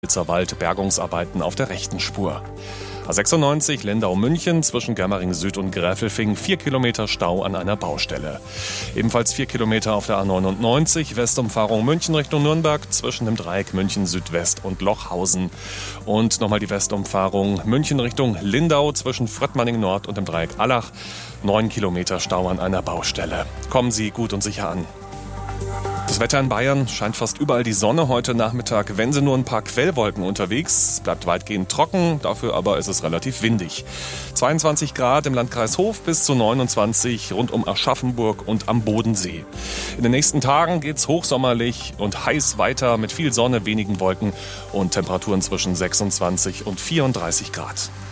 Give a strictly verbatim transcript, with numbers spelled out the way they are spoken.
Wald Bergungsarbeiten auf der rechten Spur. A sechsundneunzig Lindau-München zwischen Germering Süd und Gräfelfing, vier Kilometer Stau an einer Baustelle. Ebenfalls vier Kilometer auf der A neunundneunzig Westumfahrung München Richtung Nürnberg zwischen dem Dreieck München Südwest und Lochhausen. Und nochmal die Westumfahrung München Richtung Lindau zwischen Fröttmanning Nord und dem Dreieck Allach. neun Kilometer Stau an einer Baustelle. Kommen Sie gut und sicher an. Das Wetter in Bayern scheint fast überall die Sonne heute Nachmittag, wenn sie nur ein paar Quellwolken unterwegs. Es bleibt weitgehend trocken, dafür aber ist es relativ windig. zweiundzwanzig Grad im Landkreis Hof bis zu neunundzwanzig rund um Aschaffenburg und am Bodensee. In den nächsten Tagen geht's hochsommerlich und heiß weiter mit viel Sonne, wenigen Wolken und Temperaturen zwischen sechsundzwanzig und vierunddreißig Grad.